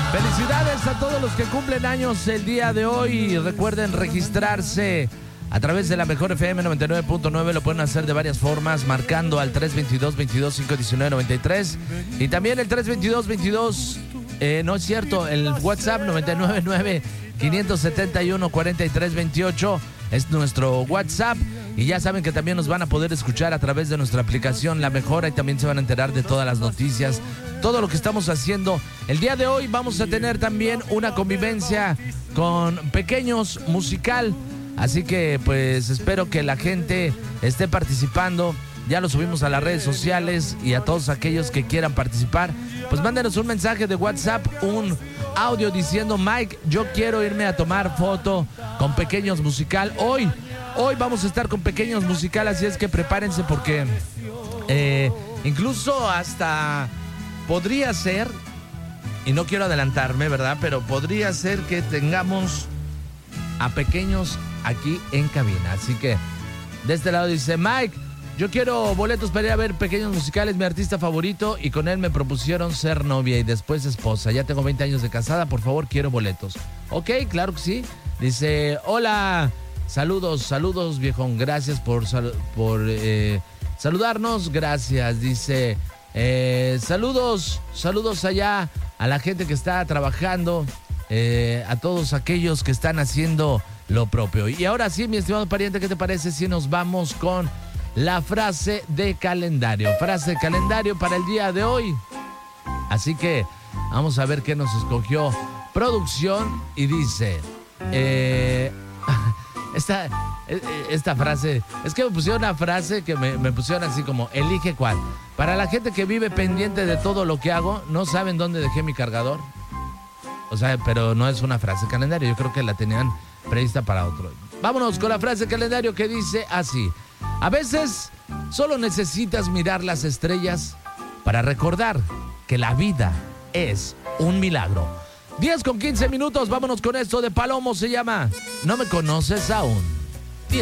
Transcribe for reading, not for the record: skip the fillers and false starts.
Felicidades a todos los que cumplen años el día de hoy. Recuerden registrarse a través de la Mejor FM 99.9. Lo pueden hacer de varias formas, marcando al 322-22-519-93. Y también el 322-22, no es cierto, el WhatsApp 999-571-4328 es nuestro WhatsApp. Y ya saben que también nos van a poder escuchar a través de nuestra aplicación La Mejora, y también se van a enterar de todas las noticias, todo lo que estamos haciendo. El día de hoy vamos a tener también una convivencia con Pequeños musical, así que pues espero que la gente esté participando. Ya lo subimos a las redes sociales, y a todos aquellos que quieran participar, pues mándenos un mensaje de WhatsApp, un audio diciendo: Mike, yo quiero irme a tomar foto con Pequeños musical. Hoy vamos a estar con Pequeños musical, así es que prepárense, porque incluso hasta podría ser, y no quiero adelantarme, ¿verdad? Pero podría ser que tengamos a Pequeños aquí en cabina. Así que de este lado dice: Mike, yo quiero boletos para ir a ver Pequeños musicales, mi artista favorito, y con él me propusieron ser novia y después esposa. Ya tengo 20 años de casada, por favor, quiero boletos. Ok, claro que sí. Dice: hola, saludos, viejón, gracias por saludarnos, gracias. Dice: saludos allá a la gente que está trabajando, a todos aquellos que están haciendo lo propio. Y ahora sí, mi estimado pariente, ¿qué te parece si nos vamos con la frase de calendario? Frase de calendario para el día de hoy. Así que vamos a ver qué nos escogió producción. Y dice: esta frase, es que me pusieron una frase que me pusieron así como: elige cuál. Para la gente que vive pendiente de todo lo que hago, no saben dónde dejé mi cargador. O sea, pero no es una frase de calendario, yo creo que la tenían prevista para otro. Vámonos con la frase de calendario, que dice así: a veces solo necesitas mirar las estrellas para recordar que la vida es un milagro. 10:15, vámonos con esto de Palomo, se llama No me conoces aún.